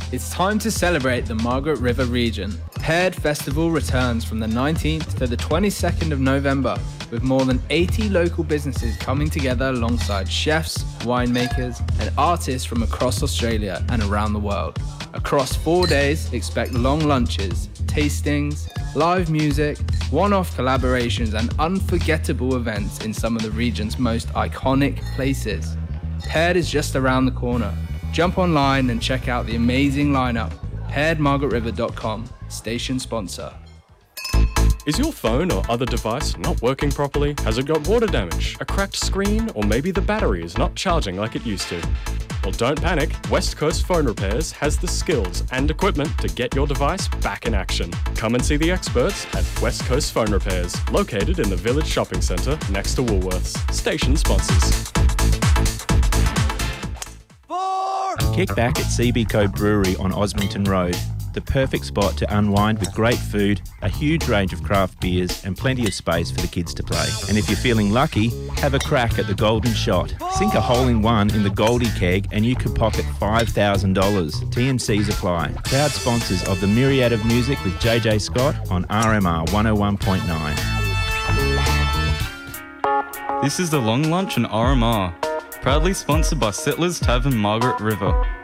It's time to celebrate the Margaret River region. Paired Festival returns from the 19th to the 22nd of November, with more than 80 local businesses coming together alongside chefs, winemakers, and artists from across Australia and around the world. Across 4 days, expect long lunches, tastings, live music, one-off collaborations, and unforgettable events in some of the region's most iconic places. Paired is just around the corner. Jump online and check out the amazing lineup. pairedmargaretriver.com, station sponsor. Is your phone or other device not working properly? Has it got water damage, a cracked screen, or maybe the battery is not charging like it used to? Well, don't panic. West Coast Phone Repairs has the skills and equipment to get your device back in action. Come and see the experts at West Coast Phone Repairs, located in the Village Shopping Centre next to Woolworths. Station sponsors. Kick back at CB Co Brewery on Osmington Road. The perfect spot to unwind with great food, a huge range of craft beers and plenty of space for the kids to play. And if you're feeling lucky, have a crack at the Golden Shot. Sink a hole in one in the Goldie Keg and you could pocket $5,000. TNCs apply. Proud sponsors of the Myriad of Music with JJ Scott on RMR 101.9. This is the Long Lunch and RMR, proudly sponsored by Settlers Tavern Margaret River.